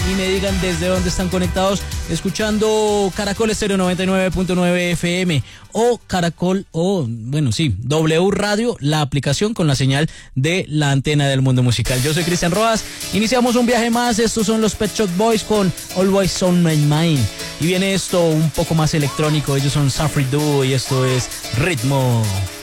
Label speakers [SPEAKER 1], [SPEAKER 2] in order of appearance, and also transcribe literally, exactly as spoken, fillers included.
[SPEAKER 1] y me digan desde dónde están conectados escuchando Caracol Estéreo noventa y nueve punto nueve F M o Caracol o, bueno, sí, W Radio, la aplicación con la señal de la antena del mundo musical. Yo soy Cristian Rojas, iniciamos un viaje más. Estos son los Pet Shop Boys con Always on My Mind y viene esto un poco más electrónico. Ellos son Safri Duo y esto es Ritmo.